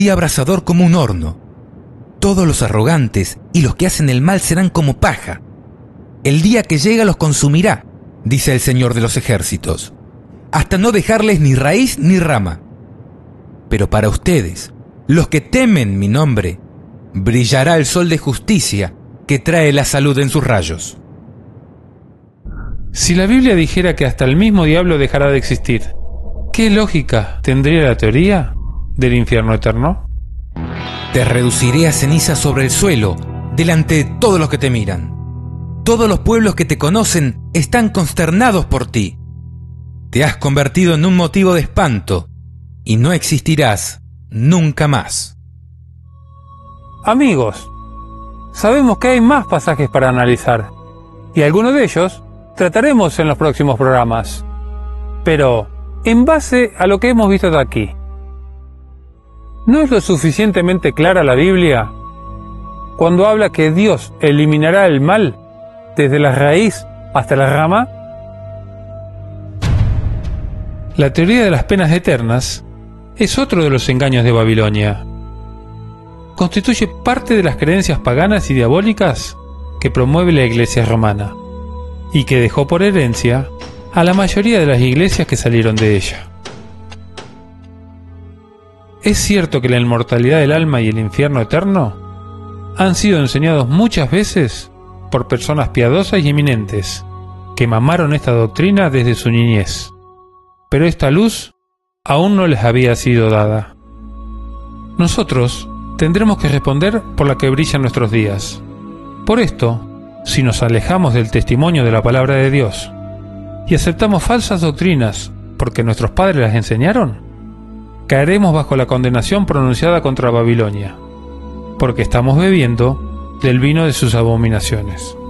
y abrasador como un horno. Todos los arrogantes y los que hacen el mal serán como paja. El día que llega los consumirá, dice el Señor de los ejércitos, hasta no dejarles ni raíz ni rama. Pero para ustedes, los que temen mi nombre, brillará el sol de justicia que trae la salud en sus rayos. Si la Biblia dijera que hasta el mismo diablo dejará de existir, ¿qué lógica tendría la teoría del infierno eterno? Te reduciré a ceniza sobre el suelo, delante de todos los que te miran. Todos los pueblos que te conocen están consternados por ti. Te has convertido en un motivo de espanto, y no existirás nunca más. Amigos, sabemos que hay más pasajes para analizar, y algunos de ellos trataremos en los próximos programas. Pero, en base a lo que hemos visto de aquí, ¿no es lo suficientemente clara la Biblia cuando habla que Dios eliminará el mal desde la raíz hasta la rama? La teoría de las penas eternas es otro de los engaños de Babilonia. Constituye parte de las creencias paganas y diabólicas que promueve la Iglesia romana y que dejó por herencia a la mayoría de las iglesias que salieron de ella. Es cierto que la inmortalidad del alma y el infierno eterno han sido enseñados muchas veces por personas piadosas y eminentes que mamaron esta doctrina desde su niñez, pero esta luz aún no les había sido dada. Nosotros tendremos que responder por la que brilla en nuestros días. Por esto, si nos alejamos del testimonio de la palabra de Dios y aceptamos falsas doctrinas porque nuestros padres las enseñaron, caeremos bajo la condenación pronunciada contra Babilonia, porque estamos bebiendo del vino de sus abominaciones.